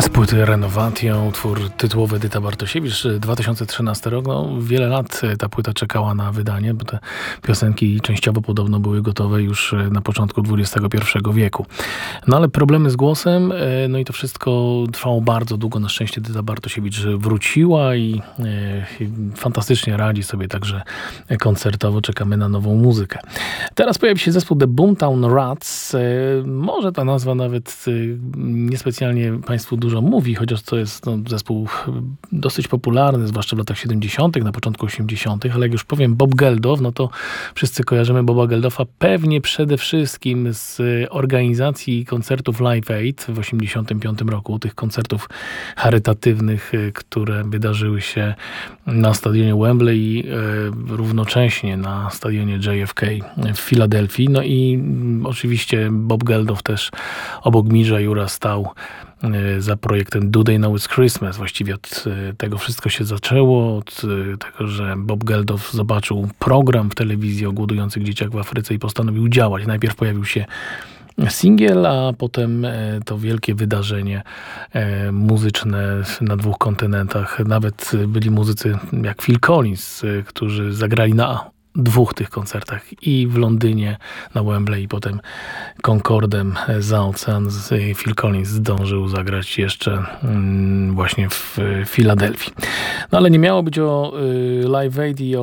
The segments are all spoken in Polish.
Z płyty Renovatio, utwór tytułowy Edyta Bartosiewicz, 2013 rok. No, wiele lat ta płyta czekała na wydanie, bo te piosenki częściowo podobno były gotowe już na początku XXI wieku. No ale problemy z głosem, no i to wszystko trwało bardzo długo. Na szczęście Edyta Bartosiewicz wróciła i fantastycznie radzi sobie także koncertowo. Czekamy na nową muzykę. Teraz pojawi się zespół The Boomtown Rats. Może ta nazwa nawet niespecjalnie Państwu dużo mówi, chociaż to jest zespół dosyć popularny, zwłaszcza w latach 70., na początku 80., ale jak już powiem Bob Geldof, no to wszyscy kojarzymy Boba Geldofa pewnie przede wszystkim z organizacji koncertów Live Aid w 85 roku, tych koncertów charytatywnych, które wydarzyły się na stadionie Wembley i równocześnie na stadionie JFK w Filadelfii. No i oczywiście Bob Geldof też obok Midge'a Ura stał za projektem Do They Know It's Christmas. Właściwie od tego wszystko się zaczęło, od tego, że Bob Geldof zobaczył program w telewizji o głodujących dzieciach w Afryce i postanowił działać. Najpierw pojawił się singiel, a potem to wielkie wydarzenie muzyczne na dwóch kontynentach. Nawet byli muzycy jak Phil Collins, którzy zagrali na dwóch tych koncertach i w Londynie na Wembley i potem Concordem za ocean. Phil Collins zdążył zagrać jeszcze właśnie w Filadelfii. No ale nie miało być o Live Aid i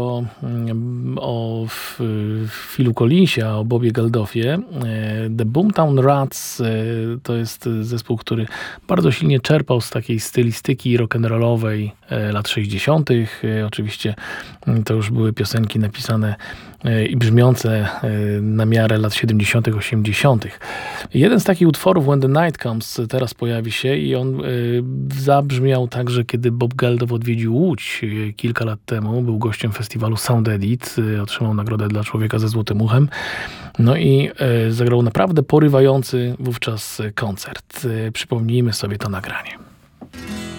o Philu Collinsie, a o Bobie Geldofie. The Boomtown Rats to jest zespół, który bardzo silnie czerpał z takiej stylistyki rock'n'rollowej lat 60. Oczywiście to już były piosenki napisane i brzmiące na miarę lat 70., 80. Jeden z takich utworów, When the Night Comes, teraz pojawi się i on zabrzmiał także, kiedy Bob Geldof odwiedził Łódź kilka lat temu. Był gościem festiwalu Sound Edit, otrzymał nagrodę dla człowieka ze złotym uchem. No i zagrał naprawdę porywający wówczas koncert. Przypomnijmy sobie to nagranie.